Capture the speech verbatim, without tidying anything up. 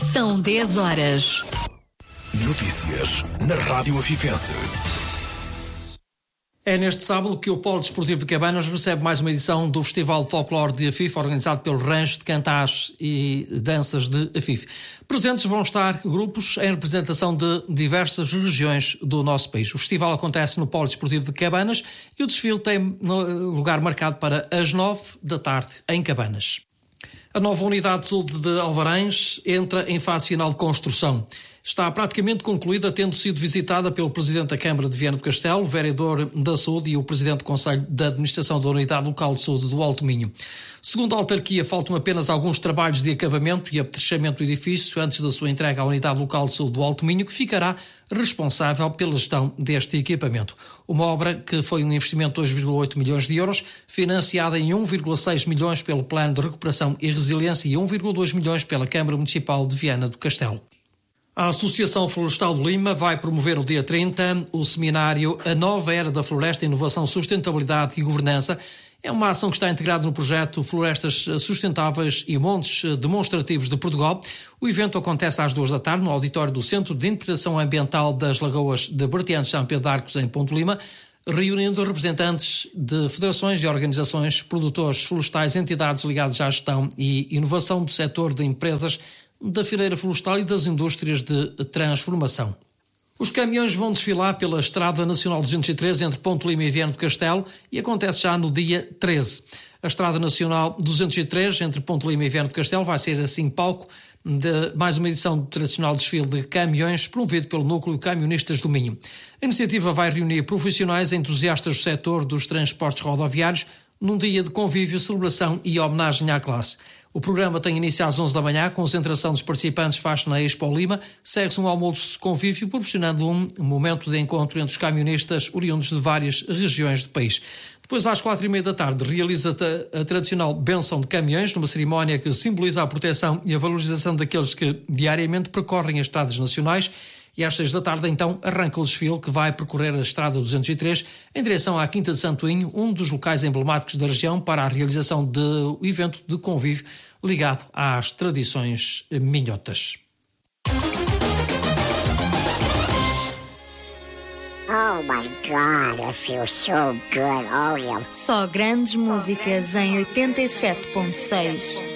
São dez horas. Notícias na Rádio Afifense. É neste sábado que o Polo Desportivo de Cabanas recebe mais uma edição do Festival de Folclore de Afife, organizado pelo Rancho de Cantares e Danças de Afife. Presentes vão estar grupos em representação de diversas regiões do nosso país. O festival acontece no Polo Desportivo de Cabanas e o desfile tem lugar marcado para as nove da tarde em Cabanas. A nova unidade de saúde de Alvarães entra em fase final de construção. Está praticamente concluída, tendo sido visitada pelo Presidente da Câmara de Viana do Castelo, o Vereador da Saúde e o Presidente do Conselho de Administração da Unidade Local de Saúde do Alto Minho. Segundo a autarquia, faltam apenas alguns trabalhos de acabamento e apetrechamento do edifício antes da sua entrega à Unidade Local de Saúde do Alto Minho, que ficará responsável pela gestão deste equipamento. Uma obra que foi um investimento de dois vírgula oito milhões de euros, financiada em um vírgula seis milhões pelo Plano de Recuperação e Resiliência e um vírgula dois milhões pela Câmara Municipal de Viana do Castelo. A Associação Florestal de Lima vai promover no dia trinta o seminário A Nova Era da Floresta, Inovação, Sustentabilidade e Governança. É uma ação que está integrada no projeto Florestas Sustentáveis e Montes Demonstrativos de Portugal. O evento acontece às duas da tarde no auditório do Centro de Interpretação Ambiental das Lagoas de Bertianos de São Pedro de Arcos, em Ponte Lima, reunindo representantes de federações e organizações, produtores florestais, entidades ligadas à gestão e inovação do setor de empresas da fileira florestal e das indústrias de transformação. Os caminhões vão desfilar pela Estrada Nacional duzentos e treze entre Ponte Lima e Viana do Castelo e acontece já no dia treze. A Estrada Nacional duzentos e treze entre Ponte Lima e Viana do Castelo vai ser assim palco de mais uma edição do tradicional desfile de caminhões promovido pelo Núcleo Camionistas do Minho. A iniciativa vai reunir profissionais e entusiastas do setor dos transportes rodoviários num dia de convívio, celebração e homenagem à classe. O programa tem início às onze da manhã, com concentração dos participantes faz na Expo Lima. Segue-se um almoço de convívio, proporcionando um momento de encontro entre os camionistas oriundos de várias regiões do país. Depois, às quatro e meia da tarde, realiza-se a tradicional benção de caminhões, numa cerimónia que simboliza a proteção e a valorização daqueles que diariamente percorrem as estradas nacionais. E às seis da tarde, então, arranca o desfile que vai percorrer a Estrada duzentos e treze em direção à Quinta de Santoinho, um dos locais emblemáticos da região, para a realização do evento de convívio ligado às tradições minhotas. Oh my God, I feel so good. Oh yeah. Só grandes músicas em oitenta e sete ponto seis.